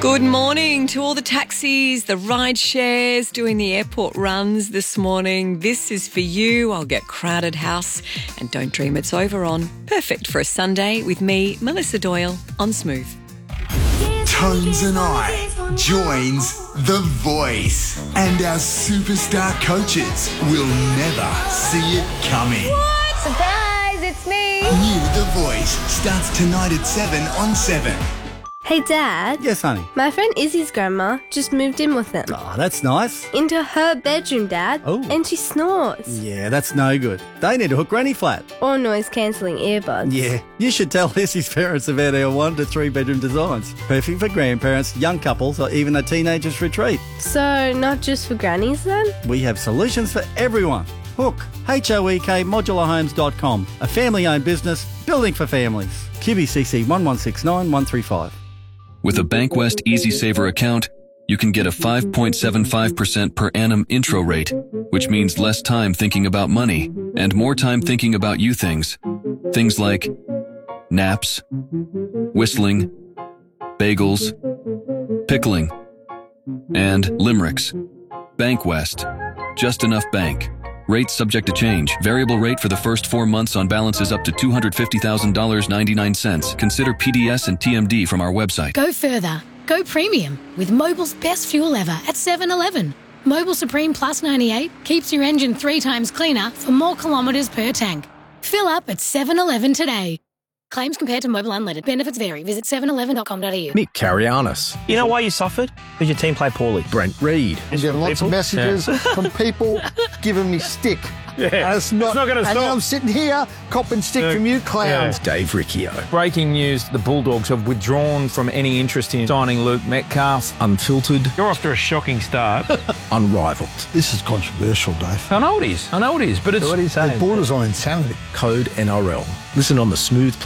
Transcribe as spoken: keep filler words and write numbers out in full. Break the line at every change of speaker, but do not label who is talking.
Good morning to all the taxis, the ride shares, doing the airport runs this morning. This is for you. I'll get Crowded House and Don't Dream It's Over on. Perfect for a Sunday with me, Melissa Doyle, on Smooth.
Tones and I joins The Voice, and our superstar coaches will never see it coming.
What? Surprise, it's me.
New The Voice starts tonight at seven on seven.
Hey, Dad.
Yes, honey.
My friend Izzy's grandma just moved in with them.
Oh, that's nice.
Into her bedroom, Dad.
Oh.
And she snores.
Yeah, that's no good. They need to hook Granny flat.
Or noise-cancelling earbuds.
Yeah, you should tell Izzy's parents about our one to three bedroom designs. Perfect for grandparents, young couples, or even a teenager's retreat.
So, not just for grannies then?
We have solutions for everyone. Hook, H O E K modular homes dot com, a family-owned business building for families. Q B C C one one six nine one three five.
With a Bankwest EasySaver account, you can get a five point seven five percent per annum intro rate, which means less time thinking about money and more time thinking about you things. Things like naps, whistling, bagels, pickling, and limericks. Bankwest. Just enough bank. Rates subject to change. Variable rate for the first four months on balances up to two hundred fifty thousand dollars and ninety-nine cents. Consider P D S and T M D from our website.
Go further. Go premium with Mobil's best fuel ever at seven eleven. Mobil Supreme Plus ninety-eight keeps your engine three times cleaner for more kilometres per tank. Fill up at seven eleven today. Claims compared to Mobil Unleaded. Benefits vary. Visit seven eleven dot com dot a u.
Mick Carrianis.
You know why you suffered? Because your team played poorly.
Brent Reed.
I'm getting lots
People?
of messages
Yeah.
from people giving me stick.
Yeah,
And it's not,
it's not going to
and
stop.
I'm sitting here copping stick
Yeah.
from you clowns.
Dave Riccio.
Breaking news, the Bulldogs have withdrawn from any interest in signing Luke Metcalf.
Unfiltered.
You're off to a shocking start.
Unrivaled.
This is controversial, Dave.
I know it is. I know it is, but it's...
What are you saying?
It borders on insanity.
Code N R L. Listen on the Smooth